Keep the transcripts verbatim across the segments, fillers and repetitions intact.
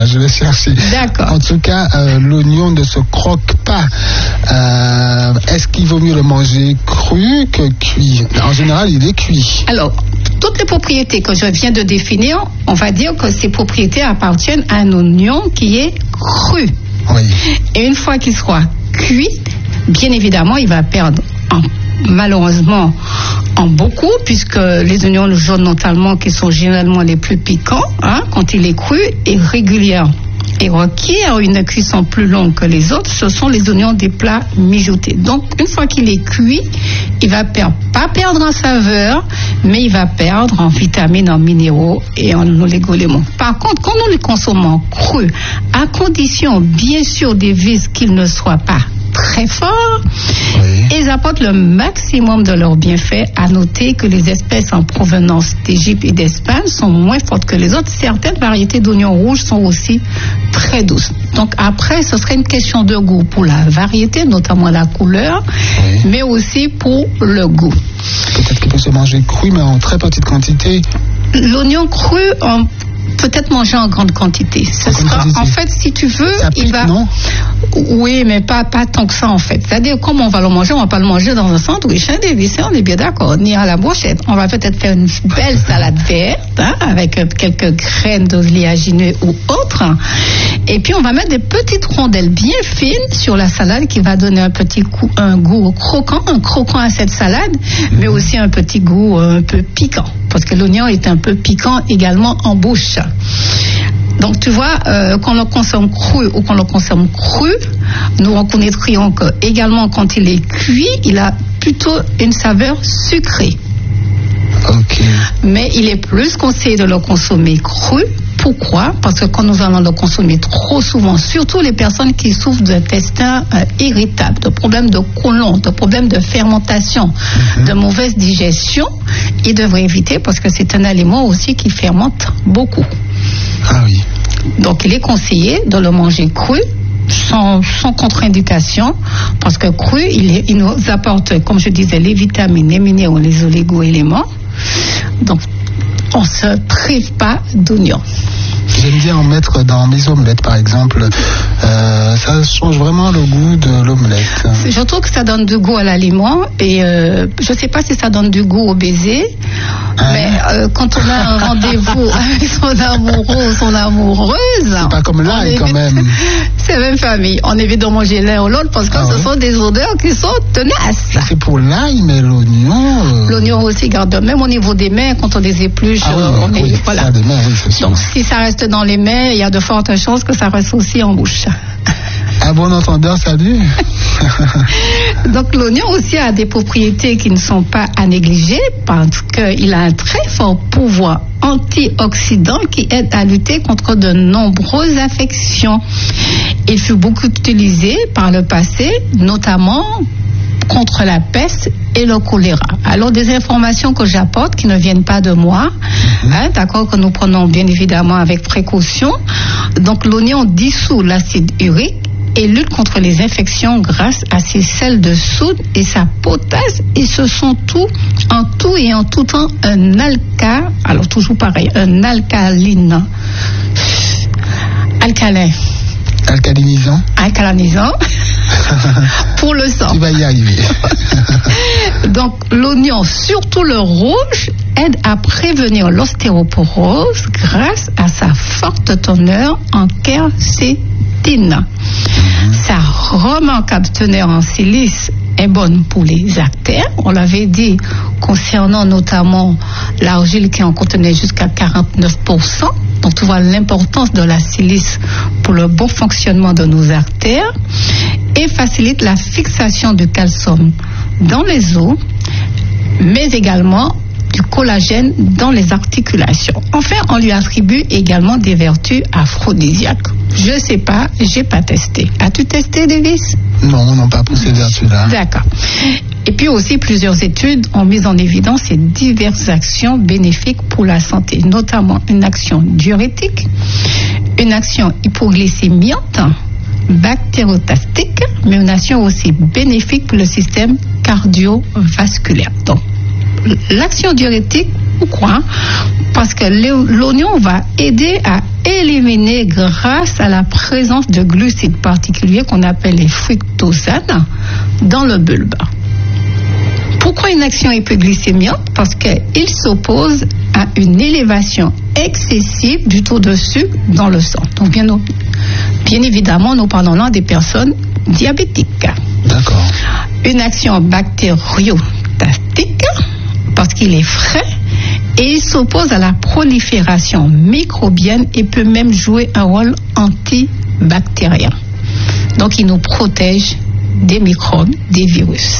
Je vais chercher. D'accord. En tout cas, euh, l'oignon ne se croque pas. Euh, est-ce qu'il vaut mieux le manger cru que cuit? En général, il est cuit. Alors, toutes les propriétés que je viens de définir, on va dire que ces propriétés appartiennent à un oignon qui est cru. Oui. Et une fois qu'il sera cuit, bien évidemment, il va perdre en malheureusement en beaucoup, puisque les oignons jaunes notamment, qui sont généralement les plus piquants, hein, quand il est cru et régulier et requiert une cuisson plus longue que les autres, ce sont les oignons des plats mijotés. Donc une fois qu'il est cuit, il va perdre, pas perdre en saveur, mais il va perdre en vitamines, en minéraux et en oligo-éléments. Par contre, quand nous les consommons crus, à condition bien sûr des vis qu'ils ne soient pas très forts, oui. Ils apportent le maximum de leurs bienfaits. À noter que les espèces en provenance d'Égypte et d'Espagne sont moins fortes que les autres. Certaines variétés d'oignons rouges sont aussi très douces. Donc après, ce serait une question de goût pour la variété, notamment la couleur, oui. Mais aussi pour le goût. Peut-être qu'il peut se manger cru, mais en très petite quantité. L'oignon cru, en peut-être manger en grande quantité. Ce sera, en fait, si tu veux, ça pique, il va. Non? Oui, mais pas, pas tant que ça, en fait. C'est-à-dire, comme on va le manger, on va pas le manger dans un sandwich, hein, des vissés, on est bien d'accord, ni à la brochette. On va peut-être faire une belle salade verte, hein, avec quelques graines d'oléagineux ou autres. Et puis, on va mettre des petites rondelles bien fines sur la salade qui va donner un petit coup, un goût croquant, un croquant à cette salade, mais aussi un petit goût un peu piquant. Parce que l'oignon est un peu piquant également en bouche. Donc tu vois, euh, qu'on le consomme cru ou qu'on le consomme cru, nous reconnaîtrions que également quand il est cuit, il a plutôt une saveur sucrée. Ok. Mais il est plus conseillé de le consommer cru. Pourquoi? Parce que quand nous allons le consommer trop souvent, surtout les personnes qui souffrent d'intestin euh, irritable, de problèmes de côlon, de problèmes de fermentation, mm-hmm. de mauvaise digestion, ils devraient éviter parce que c'est un aliment aussi qui fermente beaucoup. Ah oui. Donc il est conseillé de le manger cru, sans, sans contre-indication, parce que cru, il, est, il nous apporte, comme je disais, les vitamines, les minéraux, les oligo-éléments. Donc on ne se prive pas d'oignons. J'aime bien en mettre dans mes omelettes, par exemple. Euh, ça change vraiment le goût de l'omelette. Je trouve que ça donne du goût à l'aliment. Et euh, je ne sais pas si ça donne du goût au baiser. Hein? Mais euh, quand on a un rendez-vous avec son amoureux ou son amoureuse... C'est pas comme l'ail, quand même. C'est même famille. On évite de manger l'un ou l'autre parce que ah, ce oui? sont des odeurs qui sont tenaces. C'est pour l'ail, mais l'oignon... Euh... L'oignon aussi garde... Même au niveau des mains, quand on les épluche, ah, oui, on oui, est... Voilà. Ça, des mains, oui, c'est sûr. Donc si ça reste dans les mains, il y a de fortes chances que ça reste aussi en bouche. À bon entendeur, salut. Donc l'oignon aussi a des propriétés qui ne sont pas à négliger parce qu'il a un très fort pouvoir antioxydant qui aide à lutter contre de nombreuses affections. Il fut beaucoup utilisé par le passé, notamment contre la peste et le choléra. Alors des informations que j'apporte qui ne viennent pas de moi, mmh. hein, d'accord, que nous prenons bien évidemment avec précaution. Donc l'oignon dissout l'acide urique et lutte contre les infections grâce à ses sels de soude et sa potasse. Et ce sont tout, en tout et en tout temps, un alca, alors toujours pareil, un alcaline, alcalin. Alcalinisant. Alcalinisant. Pour le sang. Tu vas y arriver. Donc l'oignon, surtout le rouge, aide à prévenir l'ostéoporose grâce à sa forte teneur en quercétine. Mmh. Sa remarquable teneur en silice est bonne pour les artères. On l'avait dit concernant notamment l'argile qui en contenait jusqu'à quarante-neuf pour cent. Donc tu vois l'importance de la silice pour le bon fonctionnement de nos artères et facilite la fixation du calcium dans les os, mais également du collagène dans les articulations. Enfin, on lui attribue également des vertus aphrodisiaques. Je ne sais pas, j'ai pas testé. As-tu testé, Davis? Non, non, pas pour ces vertus-là. D'accord. Et puis aussi, plusieurs études ont mis en évidence ces diverses actions bénéfiques pour la santé, notamment une action diurétique, une action hypoglycémiante, bactériostatique, mais une action aussi bénéfique pour le système cardiovasculaire. Donc, l'action diurétique, pourquoi? Parce que l'oignon va aider à éliminer, grâce à la présence de glucides particuliers qu'on appelle les fructosanes, dans le bulbe. Pourquoi une action hypoglycémique? Parce qu'il s'oppose à une élévation excessive du taux de sucre dans le sang. Donc bien, bien évidemment, nous parlons là des personnes diabétiques. D'accord. Une action bactériostatique, parce qu'il est frais, et il s'oppose à la prolifération microbienne et peut même jouer un rôle antibactérien. Donc il nous protège des microbes, des virus.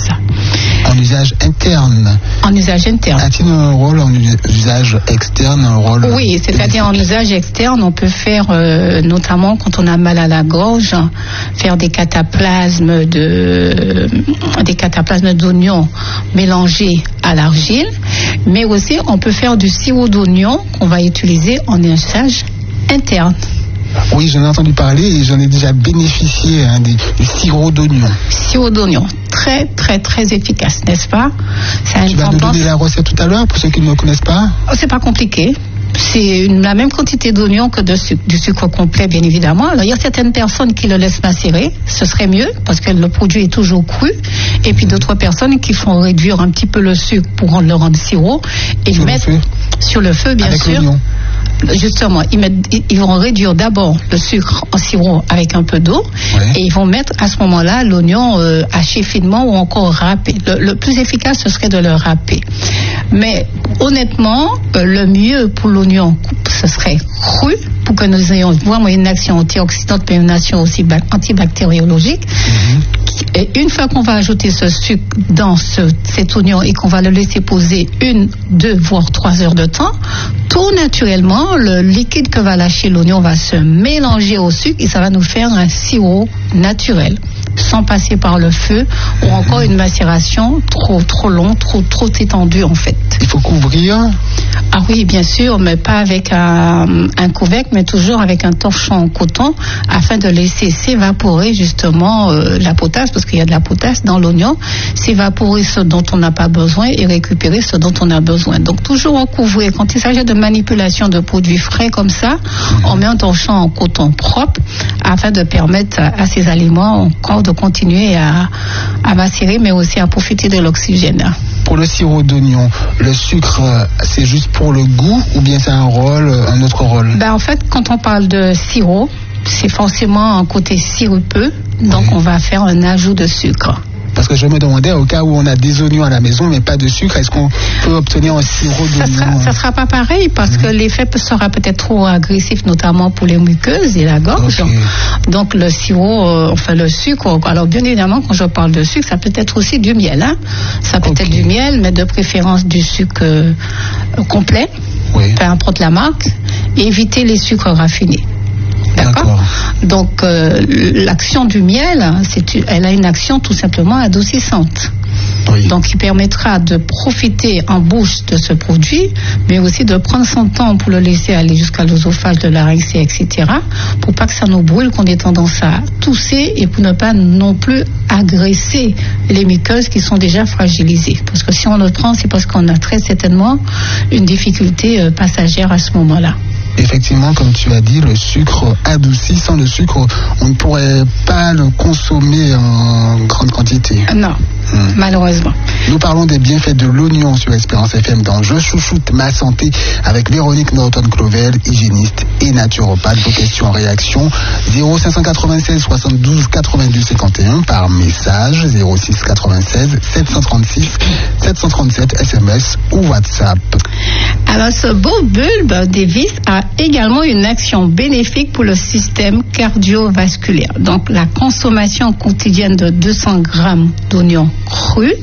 En usage interne. En usage interne. A-t-il un rôle en usage externe, un rôle? Oui, c'est-à-dire en usage externe, on peut faire, euh, notamment quand on a mal à la gorge, faire des cataplasmes de, des cataplasmes d'oignons mélangés à l'argile, mais aussi on peut faire du sirop d'oignon qu'on va utiliser en usage interne. Oui, j'en ai entendu parler et j'en ai déjà bénéficié, hein, du, du sirop d'oignon. Sirop d'oignon, très très très efficace, n'est-ce pas? Ça Tu vas nous donner la recette tout à l'heure pour ceux qui ne me connaissent pas? Oh, c'est pas compliqué. C'est une, la même quantité d'oignon que de sucre, du sucre complet, bien évidemment. Alors, il y a certaines personnes qui le laissent macérer, ce serait mieux, parce que le produit est toujours cru. Et puis d'autres personnes qui font réduire un petit peu le sucre pour le rendre sirop et le mettre sur le feu, bien avec sûr. L'oignon. Justement, ils, mettent, ils vont réduire d'abord le sucre en sirop avec un peu d'eau, oui. Et ils vont mettre à ce moment-là l'oignon euh, haché finement ou encore râpé. Le, le plus efficace, ce serait de le râper. Mais honnêtement, euh, le mieux pour l'oignon, ce serait cru, pour que nous ayons vraiment une action antioxydante, mais une action aussi antibactériologique. Mm-hmm. Et une fois qu'on va ajouter ce sucre dans ce, cet oignon et qu'on va le laisser poser une, deux, voire trois heures de temps, tout naturellement, le liquide que va lâcher l'oignon va se mélanger au sucre et ça va nous faire un sirop naturel, sans passer par le feu ou encore une macération trop trop longue, trop trop étendue en fait. Il faut couvrir. Ah oui, bien sûr, mais pas avec un, un couvercle, mais toujours avec un torchon en coton, afin de laisser s'évaporer justement euh, la potasse, parce qu'il y a de la potasse dans l'oignon, s'évaporer ce dont on n'a pas besoin et récupérer ce dont on a besoin. Donc toujours recouvrir. Quand il s'agit de manipulation de produits frais comme ça, mmh. on met un torchon en coton propre, afin de permettre à, à ces aliments encore de continuer à, à macérer, mais aussi à profiter de l'oxygène. Pour le sirop d'oignon, le sucre, c'est juste pour le goût ou bien c'est un rôle, un autre rôle? Ben en fait, quand on parle de sirop, c'est forcément un côté sirupeux, donc oui. on va faire un ajout de sucre. Parce que je me demandais, au cas où on a des oignons à la maison mais pas de sucre, est-ce qu'on peut obtenir un sirop d'oignon? Ça sera, ça sera pas pareil parce mmh. que l'effet sera peut-être trop agressif, notamment pour les muqueuses et la gorge. Okay. Donc le sirop, euh, enfin le sucre, alors bien évidemment quand je parle de sucre, ça peut être aussi du miel. Hein. Ça peut okay. être du miel, mais de préférence du sucre euh, complet, oui. peu importe la marque, et éviter les sucres raffinés. D'accord. D'accord. Donc euh, l'action du miel, c'est, elle a une action tout simplement adoucissante. Oui. Donc il permettra de profiter en bouche de ce produit, mais aussi de prendre son temps pour le laisser aller jusqu'à l'œsophage, de larynx, et cetera, pour pas que ça nous brûle, qu'on ait tendance à tousser et pour ne pas non plus agresser les muqueuses qui sont déjà fragilisées. Parce que si on le prend, c'est parce qu'on a très certainement une difficulté euh, passagère à ce moment-là. Effectivement, comme tu as dit, le sucre adouci, sans le sucre, on ne pourrait pas le consommer en grande quantité. Non, hum. malheureusement. Nous parlons des bienfaits de l'oignon sur Espérance F M dans Je chouchoute ma santé avec Véronique Norton-Clovel, hygiéniste et naturopathe. Vos questions en réaction, zéro cinq cent quatre-vingt-seize soixante-douze quatre-vingt-deux cinquante et un par message, zéro six quatre-vingt-seize sept cent trente-six sept cent trente-sept S M S ou WhatsApp. Alors ce beau bulbe d'Evis a également une action bénéfique pour le système cardiovasculaire. Donc la consommation quotidienne de deux cents grammes d'oignons crus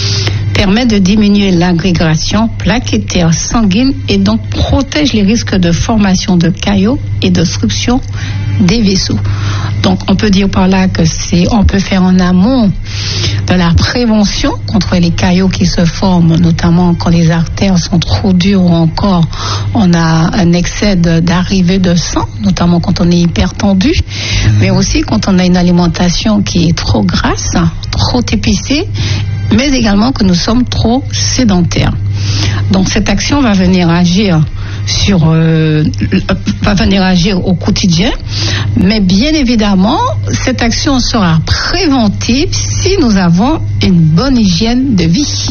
permet de diminuer l'agrégation plaquettaire sanguine et donc protège les risques de formation de caillots et d'obstruction des vaisseaux. Donc on peut dire par là que c'est, on peut faire en amont de la prévention contre les caillots qui se forment, notamment quand les artères sont trop dures ou encore on a un excès de, d'arrivée de sang, notamment quand on est hypertendu, mmh. mais aussi quand on a une alimentation qui est trop grasse, trop épicée, mais également que nous sommes trop sédentaires. Donc cette action va venir agir sur euh, va venir agir au quotidien, mais bien évidemment, cette action sera préventive si nous avons une bonne hygiène de vie.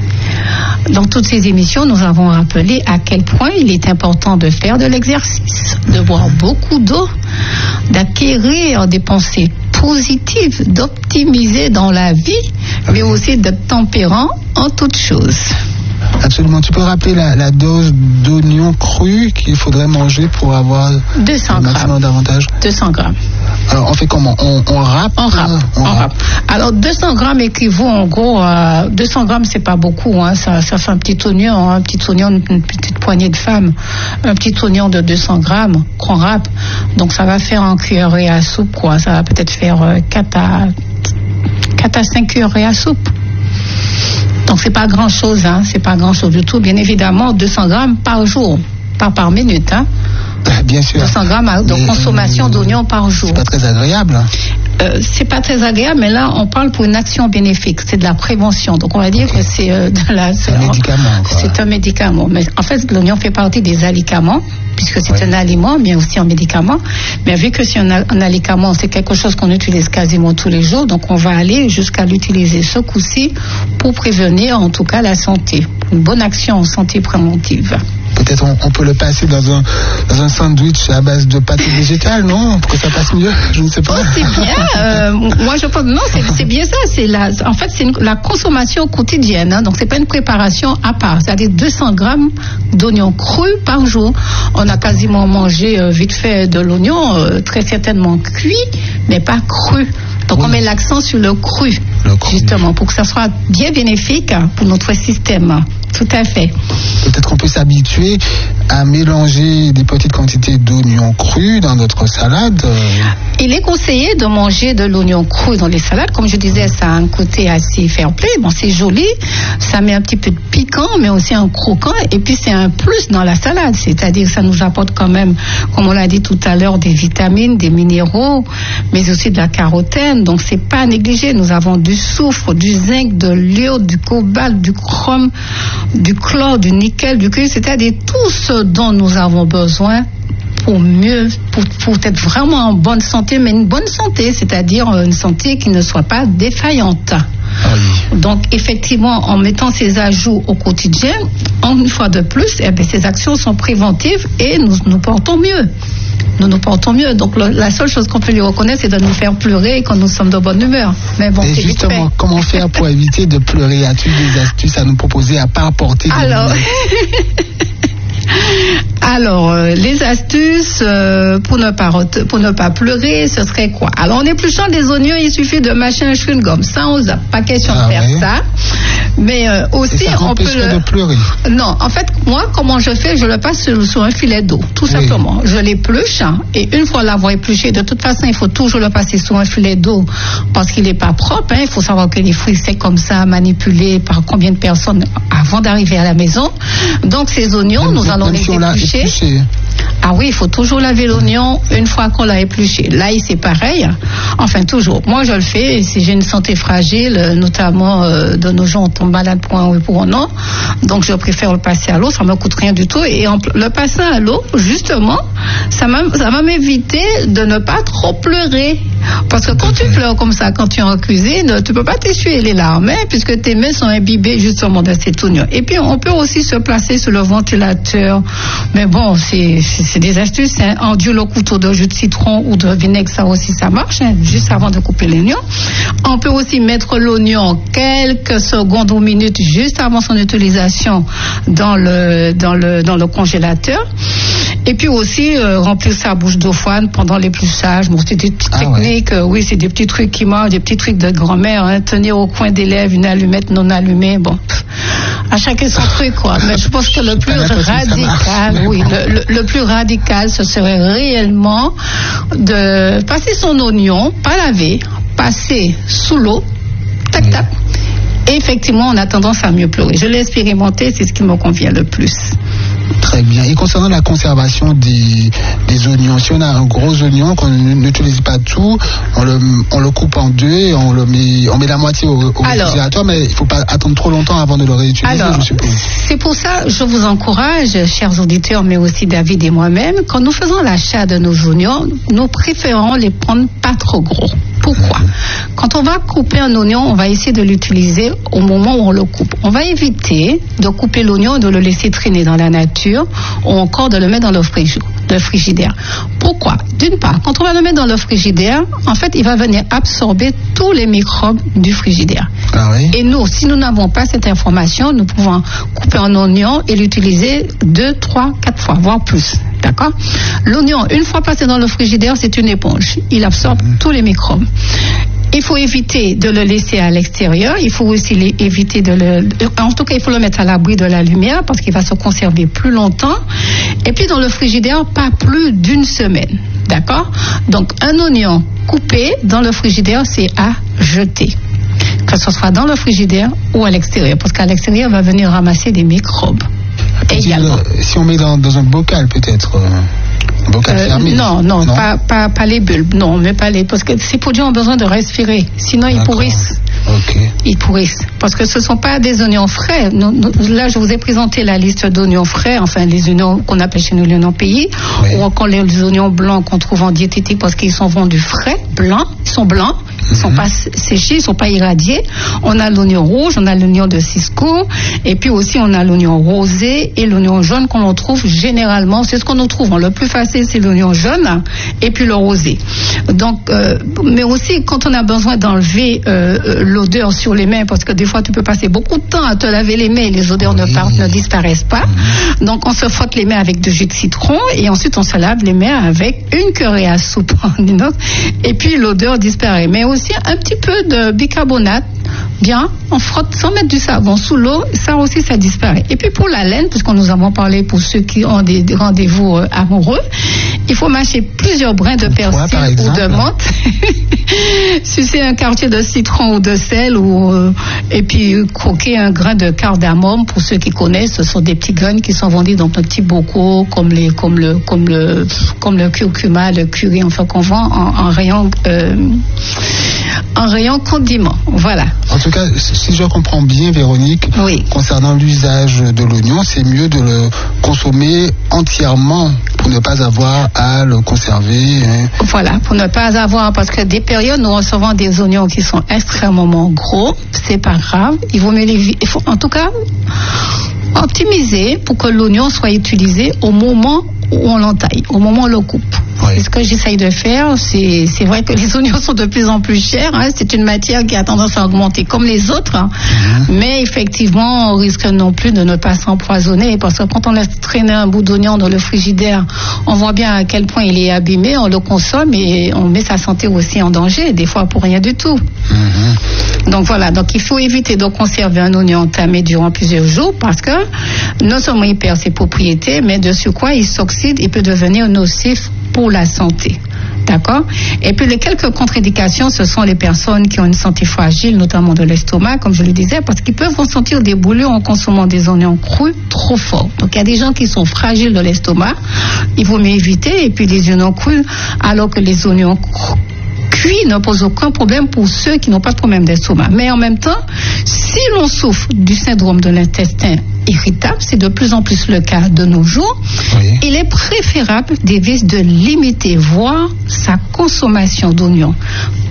Dans toutes ces émissions, nous avons rappelé à quel point il est important de faire de l'exercice, de boire beaucoup d'eau, d'acquérir des pensées positives, d'optimiser dans la vie, mais aussi d'être tempérant en toutes choses. Absolument. Tu peux rappeler la, la dose d'oignons crus qu'il faudrait manger pour avoir deux cents le maximum d'avantages? deux cents grammes. Alors, on fait comment? On, on râpe? On râpe. On on râpe. râpe. Alors, deux cents grammes équivaut en gros à... deux cents grammes, c'est pas beaucoup. Hein. Ça, ça fait un petit oignon, hein, un petit oignon, une petite poignée de femmes. Un petit oignon de deux cents grammes qu'on râpe. Donc, ça va faire un cuillerée à soupe, quoi. Ça va peut-être faire euh, quatre à cinq cuillerées à soupe. Donc, c'est pas grand-chose, hein. C'est pas grand-chose du tout. Bien évidemment, deux cents grammes par jour, pas par minute, hein. Bien sûr. deux cents grammes de mais, consommation euh, d'oignons par jour. C'est pas très agréable. Euh, c'est pas très agréable, mais là, on parle pour une action bénéfique. C'est de la prévention. Donc, on va dire okay. que c'est euh, de la. C'est un médicament, quoi. C'est un médicament. Mais en fait, l'oignon fait partie des aliments, puisque c'est oui. un aliment, mais aussi un médicament. Mais vu que c'est un, un aliment, c'est quelque chose qu'on utilise quasiment tous les jours. Donc, on va aller jusqu'à l'utiliser ce coup-ci pour prévenir, en tout cas, la santé. Une bonne action en santé préventive. Peut-être on, on peut le passer dans un, dans un sandwich à base de pâtes végétales, non? Pour que ça passe mieux? Je ne sais pas. Oh, c'est bien. Euh, moi, je pense non, c'est, c'est bien ça. C'est la, en fait, c'est une, la consommation quotidienne. Hein, donc, c'est pas une préparation à part. C'est-à-dire deux cents grammes d'oignons crus par jour. On a quasiment mangé euh, vite fait de l'oignon, euh, très certainement cuit, mais pas cru. Donc, oui. on met l'accent sur le cru, le cru, justement, pour que ça soit bien bénéfique pour notre système. Tout à fait. Peut-être qu'on peut s'habituer à mélanger des petites quantités d'oignons crus dans notre salade. Il est conseillé de manger de l'oignon cru dans les salades. Comme je disais, ça a un côté assez fair play. Bon, c'est joli. Ça met un petit peu de piquant, mais aussi un croquant. Et puis, c'est un plus dans la salade. C'est-à-dire que ça nous apporte quand même, comme on l'a dit tout à l'heure, des vitamines, des minéraux, mais aussi de la carotène. Donc, c'est pas à négliger. Nous avons du soufre, du zinc, de l'iode, du cobalt, du chrome, du chlore, du nickel, du cuivre, c'est-à-dire tout ce dont nous avons besoin pour mieux, pour, pour être vraiment en bonne santé, mais une bonne santé, c'est-à-dire une santé qui ne soit pas défaillante. Oui. Donc, effectivement, en mettant ces ajouts au quotidien, une fois de plus, eh bien, ces actions sont préventives et nous nous portons mieux. Nous nous portons mieux. Donc, le, la seule chose qu'on peut lui reconnaître, c'est de nous faire pleurer quand nous sommes de bonne humeur. Mais bon, et c'est justement, comment faire pour éviter de pleurer? As-tu des astuces à nous proposer à part porter des Alors, Alors, euh, les astuces euh, pour ne pas pour ne pas pleurer, ce serait quoi? Alors, en épluchant des oignons, il suffit de mâcher un chewing-gum. Ça, on n'a pas question ah, de faire oui. ça. Mais euh, aussi, ça on peut le... de pleurer. Non, en fait, moi, comment je fais? Je le passe sur, sur un filet d'eau, tout oui. simplement. Je l'épluche, hein, et une fois l'avoir épluché, de toute façon, il faut toujours le passer sur un filet d'eau parce qu'il n'est pas propre. Hein. Il faut savoir que les fruits secs comme ça, manipulés par combien de personnes avant d'arriver à la maison. Donc, ces oignons, Même nous allons les éplucher. éplucher. Ah oui, il faut toujours laver l'oignon une fois qu'on l'a épluché. L'ail, c'est pareil. Enfin, toujours. Moi, je le fais. Si j'ai une santé fragile, notamment euh, de nos gens tombent malades pour un oui pour un non, donc je préfère le passer à l'eau. Ça me coûte rien du tout. Et en, le passant à l'eau, justement, ça m'a, ça va m'éviter de ne pas trop pleurer. Parce que quand tu pleures comme ça, quand tu es en cuisine, tu peux pas t'essuyer les larmes, hein, puisque tes mains sont imbibées justement de cet oignon. Et puis, on peut aussi se placer sur le ventilateur. Mais bon, c'est, c'est, c'est des astuces. Hein. Enduire le couteau de jus de citron ou de vinaigre, ça aussi, ça marche, hein, juste avant de couper l'oignon. On peut aussi mettre l'oignon quelques secondes ou minutes juste avant son utilisation dans le, dans le, dans le congélateur. Et puis aussi, euh, remplir sa bouche d'eau froide pendant l'épluchage. Bon, c'est des petites ah techniques, ouais. euh, oui, c'est des petits trucs qui marchent, des petits trucs de grand-mère, hein, tenir au coin des lèvres une allumette non allumée, bon, pff, à chacun son truc, quoi. Mais je pense que le plus radical, oui, le, le, le plus radical, ce serait réellement de passer son oignon, pas laver, passer sous l'eau, tac, oui. tac. Et effectivement, on a tendance à mieux pleurer. Je l'ai expérimenté, c'est ce qui me convient le plus. Très bien. Et concernant la conservation des, des oignons, si on a un gros oignon qu'on n'utilise pas tout, on le, on le coupe en deux et on, le met, on met la moitié au, au réfrigérateur, mais il ne faut pas attendre trop longtemps avant de le réutiliser, alors, je suppose. C'est pour ça que je vous encourage, chers auditeurs, mais aussi David et moi-même, quand nous faisons l'achat de nos oignons, nous préférons les prendre pas trop gros. Pourquoi ? Quand on va couper un oignon, on va essayer de l'utiliser au moment où on le coupe. On va éviter de couper l'oignon et de le laisser traîner dans la nature ou encore de le mettre dans le frigidaire. Pourquoi ? D'une part, quand on va le mettre dans le frigidaire, en fait, il va venir absorber tous les microbes du frigidaire. Ah oui ? Et nous, si nous n'avons pas cette information, nous pouvons couper un oignon et l'utiliser deux, trois, quatre fois, voire plus. D'accord ? L'oignon, une fois passé dans le frigidaire, c'est une éponge. Il absorbe mmh. tous les microbes. Il faut éviter de le laisser à l'extérieur. Il faut aussi éviter de le... En tout cas, il faut le mettre à l'abri de la lumière parce qu'il va se conserver plus longtemps. Et puis, dans le frigidaire, pas plus d'une semaine. D'accord ? Donc, un oignon coupé dans le frigidaire, c'est à jeter. Que ce soit dans le frigidaire ou à l'extérieur. Parce qu'à l'extérieur, il va venir ramasser des microbes. Également. Si on met dans, dans un bocal, peut-être euh... bocal euh, fermé. Non, non, non. Pas, pas, pas les bulbes, non, mais pas les... Parce que ces produits ont besoin de respirer, sinon ils D'accord. pourrissent. Ok. Ils pourrissent. Parce que ce ne sont pas des oignons frais. Nous, nous, là, je vous ai présenté la liste d'oignons frais, enfin les oignons qu'on appelle chez nous les oignons pays, oui. Ou encore les, les oignons blancs qu'on trouve en diététique parce qu'ils sont vendus frais, blancs, ils sont blancs. Ils ne sont mm-hmm. pas séchés, ils ne sont pas irradiés. On a l'oignon rouge, on a l'oignon de Cisco, et puis aussi on a l'oignon rosé et l'oignon jaune qu'on en trouve généralement. C'est ce qu'on nous trouve. Le plus facile, c'est l'oignon jaune et puis le rosé. Donc, euh, mais aussi quand on a besoin d'enlever euh, l'odeur sur les mains, parce que des fois tu peux passer beaucoup de temps à te laver les mains et les odeurs oui. ne, partent, ne disparaissent pas. Mm-hmm. Donc on se frotte les mains avec du jus de citron et ensuite on se lave les mains avec une cuillère à soupe en inox et puis l'odeur disparaît. Mais aussi un petit peu de bicarbonate, bien, on frotte sans mettre du savon sous l'eau, ça aussi ça disparaît. Et puis pour la laine, puisqu'on nous avons parlé pour ceux qui ont des, des rendez-vous euh, amoureux, il faut mâcher plusieurs brins de persil ou de menthe, sucer un quartier de citron ou de sel, ou, euh, et puis croquer un grain de cardamome. Pour ceux qui connaissent, ce sont des petits graines qui sont vendus dans de petits bocaux, comme, les, comme, le, comme, le, comme le curcuma, le curry, enfin qu'on vend en, en rayon... Euh, en rayon condiment, voilà. En tout cas, si je comprends bien, Véronique, oui. concernant l'usage de l'oignon, c'est mieux de le consommer entièrement pour ne pas avoir à le conserver. Hein. Voilà, pour ne pas avoir, parce que des périodes, nous recevons des oignons qui sont extrêmement gros, c'est pas grave, il vaut mieux les, il faut, en tout cas, optimiser pour que l'oignon soit utilisé au moment où on l'entaille, au moment où on le coupe. Oui. C'est ce que j'essaye de faire. C'est, c'est vrai que les oignons sont de plus en plus chers. Hein. C'est une matière qui a tendance à augmenter comme les autres. Hein. Mm-hmm. Mais effectivement, on risque non plus de ne pas s'empoisonner parce que quand on laisse traîner un bout d'oignon dans le frigidaire, on voit bien à quel point il est abîmé, on le consomme et on met sa santé aussi en danger, des fois pour rien du tout. Mm-hmm. Donc voilà, donc il faut éviter de conserver un oignon entamé durant plusieurs jours parce que non seulement il perd ses propriétés, mais de surcroît il s'oxyde et peut devenir nocif pour la santé. D'accord ? Et puis les quelques contre-indications, ce sont les personnes qui ont une santé fragile, notamment de l'estomac, comme je le disais, parce qu'ils peuvent ressentir des brûlures en consommant des oignons crus trop forts. Donc il y a des gens qui sont fragiles de l'estomac, il vaut mieux éviter, et puis les oignons crus, alors que les oignons cuits ne posent aucun problème pour ceux qui n'ont pas de problème d'estomac. Mais en même temps, si l'on souffre du syndrome de l'intestin irritable, c'est de plus en plus le cas de nos jours, oui. Il est préférable d'éviter de limiter, voire sa consommation d'oignons. Pourquoi ?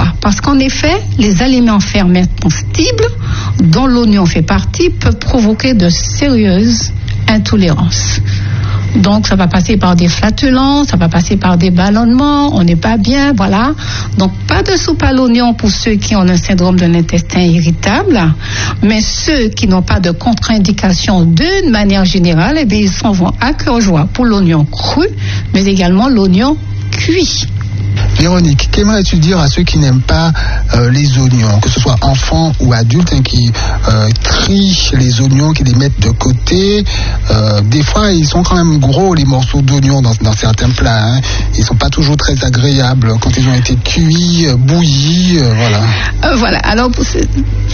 Parce qu'en effet, les aliments fermentescibles, dont l'oignon fait partie, peuvent provoquer de sérieuses intolérances. Donc, ça va passer par des flatulences, ça va passer par des ballonnements, on n'est pas bien, voilà. Donc, pas de soupe à l'oignon pour ceux qui ont un syndrome de l'intestin irritable, mais ceux qui n'ont pas de contre-indication d'une manière générale, eh bien, ils s'en vont à cœur joie pour l'oignon cru, mais également l'oignon cuit. Véronique, qu'aimerais-tu dire à ceux qui n'aiment pas euh, les oignons, que ce soit enfants ou adultes, hein, qui euh, trient les oignons, qui les mettent de côté. Euh, des fois, ils sont quand même gros, les morceaux d'oignons dans, dans certains plats. Hein. Ils ne sont pas toujours très agréables quand ils ont été cuits, euh, bouillis, euh, voilà. Euh, voilà, alors... C'est...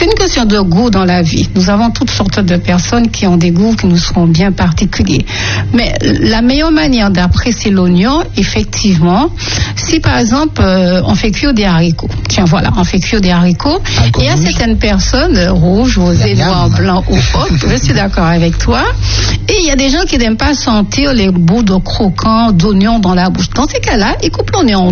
C'est une question de goût dans la vie. Nous avons toutes sortes de personnes qui ont des goûts qui nous seront bien particuliers. Mais la meilleure manière d'apprécier l'oignon, effectivement, si par exemple euh, on fait cuire des haricots. Tiens, voilà, on fait cuire des haricots. Haricots et il y a rouges. certaines personnes, euh, rouges, rosées, noires, blancs ou autres, je suis d'accord avec toi. Et il y a des gens qui n'aiment pas sentir les bouts de croquants d'oignons dans la bouche. Dans ces cas-là, ils coupent l'oignon